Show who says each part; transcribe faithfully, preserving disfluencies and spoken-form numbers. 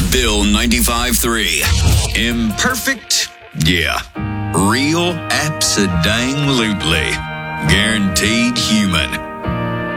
Speaker 1: Bill ninety-five three. Imperfect? Yeah. Real? Abso-dang-lutely. Guaranteed human.